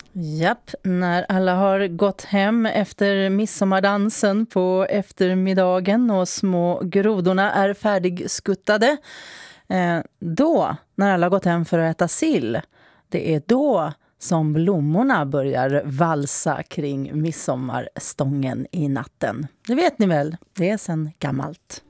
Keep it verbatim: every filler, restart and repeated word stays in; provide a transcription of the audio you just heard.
Japp, när alla har gått hem efter midsommardansen på eftermiddagen och små grodorna är färdigskuttade, eh, då, när alla har gått hem för att äta sill, det är då som blommorna börjar valsa kring midsommarstången i natten. Det vet ni väl, det är sedan gammalt.